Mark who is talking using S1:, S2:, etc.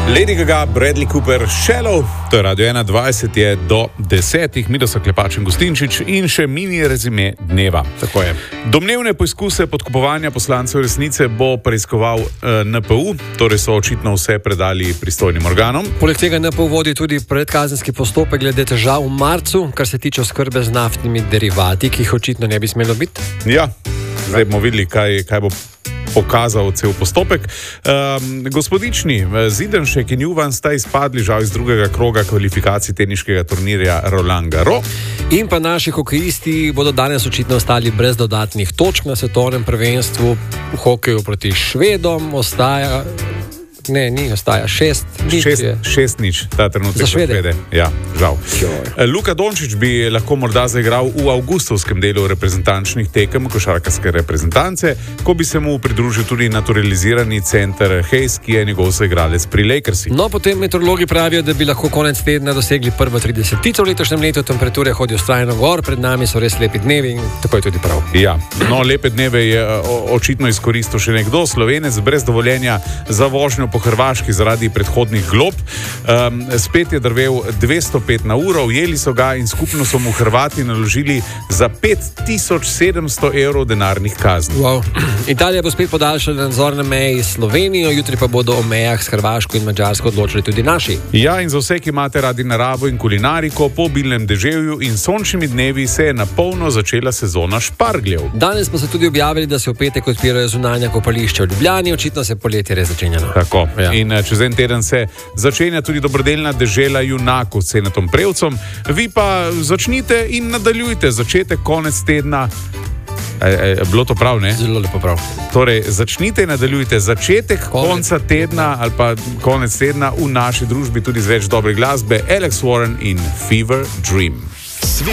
S1: Lady Gaga, Bradley Cooper, Shallow, to je Radio 21, je do 10, Miroslav Klepač in Gustinčič in še mini rezime dneva.
S2: Tako je.
S1: Domnevne poizkuse podkupovanja poslancev resnice bo preiskoval NPU, torej so očitno vse predali pristojnim organom.
S2: Poleg tega NPU vodi tudi predkazenski postopek glede težav v marcu, kar se tiče oskrbe z naftnimi derivati, ki jih očitno ne bi smelo biti.
S1: Ja, zdaj bomo videli, kaj bo pokazal cel postopek. Gospodični Zidanšek in Juvan sta izpadli žal iz drugega kroga kvalifikacij teniškega turnirja Roland Garros.
S2: In pa naši hokejisti bodo danes očitno ostali brez dodatnih točk na svetovnem prvenstvu v hokeju proti Švedom. Ostaja 6-0 ta trenutek za Švede. Ja, žal. Luka Dončić bi lahko morda zaigral v avgustovskem delu reprezentančnih tekem košarkarske reprezentance, ko bi se mu pridružil tudi naturalizirani center Hayes, ki je njegov soigralec pri Lakersih. No, potem meteorologi pravijo, da bi lahko konec tedna dosegli prvo 30-tico v letošnjem letu, temperature hodijo vztrajno gor, pred nami so res lepi dnevi in tako je tudi prav.
S1: Ja, no, lepe dneve je očitno izkoristil še nekdo, Slovenec brez dovoljenja za vožnjo po Hrvaški zaradi predhodnih glob. Spet je drvel 205 na uro, ujeli so ga in skupno so mu Hrvati naložili za 5700 evrov denarnih kazni.
S2: Wow. Italija bo spet podaljšala nadzor na meji s Slovenijo, jutri pa bodo o mejah s Hrvaško in Madžarsko odločili tudi naši.
S1: Ja, in za vse, ki imate radi naravo in kulinariko, po obilnem deževju in sončnimi dnevi se je na polno začela sezona špargljev.
S2: Danes pa so tudi objavili, da se v petek odpirajo zunanja kopališča v Ljubljani, očitno se poletje res začenjalo.
S1: Tako.
S2: Ja.
S1: In čez en teden se začenja tudi dobrodelna dežela junakov s Senatom Prevcem. Vi pa začnite in nadaljujte začetek, konec tedna. Bilo to prav, ne?
S2: Zelo lepo prav.
S1: Torej, začnite in nadaljujte začetek konca tedna ali pa konec tedna v naši družbi tudi z več dobre glasbe. Alex Warren in Fever Dream.